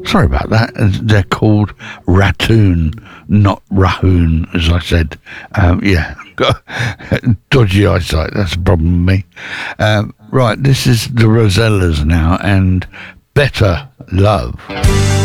Sorry about that. They're called Ratoon, not Rahoon, as I said. Yeah, got dodgy eyesight. That's a problem with me. Right, this is the Rosellas now, and Better Love.